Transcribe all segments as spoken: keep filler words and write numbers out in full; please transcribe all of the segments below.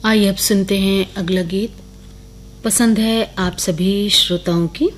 आइए अब सुनते हैं अगला गीत। पसंद है आप सभी श्रोताओं की।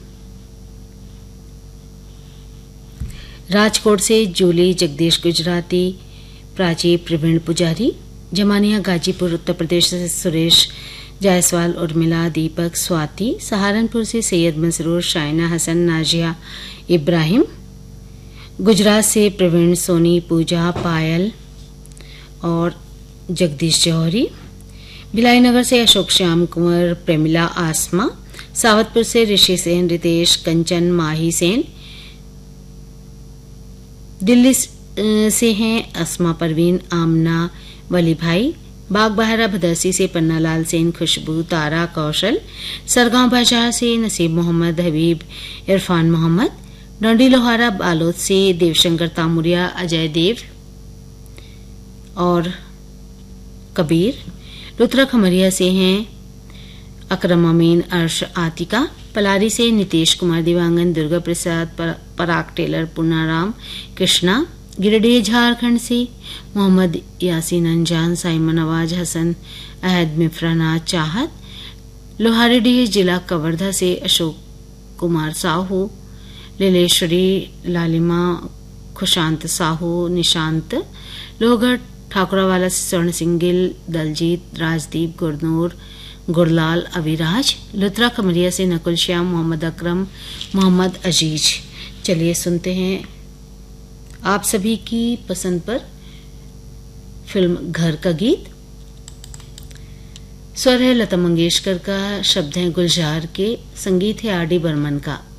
राजकोट से जोली जगदीश गुजराती, प्राची प्रवीण पुजारी, जमानिया गाजीपुर उत्तर प्रदेश से सुरेश जायसवाल, उर्मिला, दीपक, स्वाति, सहारनपुर से सैयद मसरूर, शाइना हसन, नाजिया इब्राहिम, गुजरात से प्रवीण, सोनी, पूजा, पायल और जगदीश जौहरी, भिलाई नगर से अशोक श्याम कुंवर, प्रेमिला, आसमा, सावतपुर से ऋषि सेन, रितेश, कंचन, माही सेन, दिल्ली से हैं अस्मा परवीन, आमना, वली भाई, बाग बहारा भदरसी से पन्नालाल सेन, खुशबू, तारा, कौशल, सरगांव बाजार से नसीब मोहम्मद, हबीब, इरफान मोहम्मद, डोंडी लोहारा बालोद से देवशंकर तामुरिया, अजय देव और कबीर, रुद्रा खमरिया से हैं अकरम अमीन, अर्श, आतिका, पलारी से नितेश कुमार, दिवांगन, दुर्गा प्रसाद, पराग टेलर, पुनाराम, कृष्णा, गिरिडीह झारखंड से मोहम्मद यासीन अंजान, साइमन नवाज, हसन, अहद, मिफ्रानाथ, चाहत, लोहारीडीह जिला कवर्धा से अशोक कुमार साहू, लीलेश्वरी, लालिमा, खुशांत साहू, निशांत, लोहगढ़ ठाकुरावाला से स्वर्ण सिंह गिल, दलजीत, राजदीप, गुरनूर, गुरलाल, अविराज, लुत्रा खमरिया से नकुल श्याम, मोहम्मद अकरम, मोहम्मद अजीज। चलिए सुनते हैं आप सभी की पसंद पर फिल्म घर का गीत। स्वर है लता मंगेशकर का, शब्द हैं गुलजार के, संगीत है आर डी बर्मन का।